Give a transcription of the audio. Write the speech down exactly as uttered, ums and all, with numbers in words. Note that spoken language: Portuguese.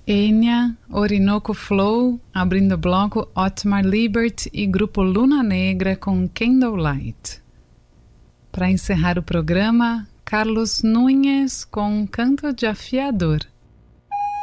Enya, Orinoco Flow, abrindo o bloco Otmar Liebert e grupo Luna Negra com Candlelight. Para encerrar o programa, Carlos Núñez com Canto de Afiador.